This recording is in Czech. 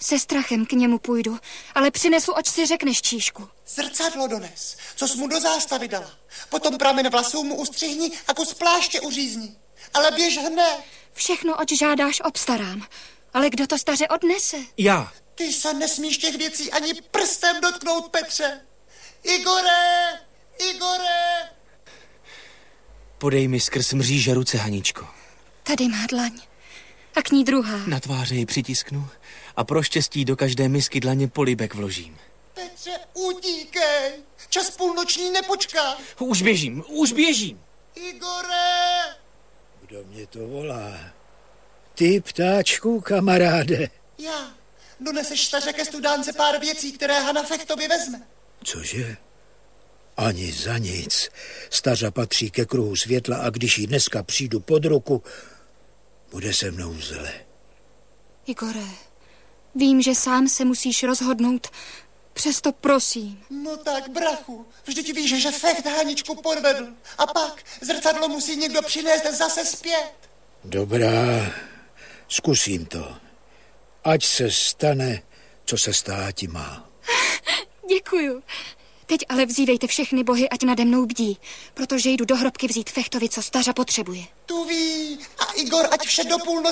Se strachem k němu půjdu, ale přinesu, ač si řekneš, Číšku. Zrcadlo dones, co jsi mu do zástavy dala. Potom pramen vlasů mu ustřihni a kus pláště uřízni. Ale běž hned. Všechno, oč žádáš, obstarám. Ale kdo to staře odnese? Já. Ty se nesmíš těch věcí ani prstem dotknout, Petře. Igore! Igore! Podej mi skrz mříže ruce, Haničko. Tady má dlaň. A k ní druhá. Na tváře ji přitisknu a pro štěstí do každé misky dlaně polibek vložím. Petře, utíkej! Čas půlnoční nepočká. Už běžím. Igore! Kdo mě to volá? Ty, ptáčku, kamaráde. Já. Doneseš staře ke studánce pár věcí, které Hana Fechtovi vezme. Cože? Ani za nic. Stařa patří ke kruhu světla a když jí dneska přijdu pod ruku, bude se mnou zle. Igore, vím, že sám se musíš rozhodnout, přesto prosím. No tak, brachu, vždyť víš, že Fecht Haničku podvedl. A pak zrcadlo musí někdo přinést zase zpět. Dobrá, zkusím to. Ať se stane, co se státi má. Děkuju. Teď ale vzívejte všechny bohy, ať nade mnou bdí, protože jdu do hrobky vzít Fechtovi, co stařa potřebuje. Tu ví. A Igor, ať vše do půlnoci